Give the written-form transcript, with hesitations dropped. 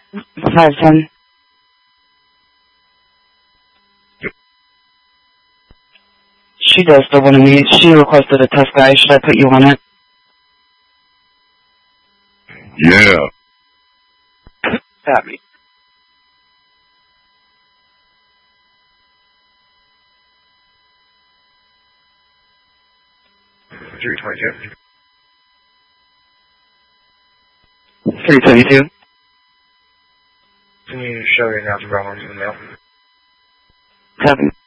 510. She does still want to meet. She requested a tough guy. Should I put you on it? Yeah. Abby. $322. 322. Can you show your now to Bravo in the mail? Copy.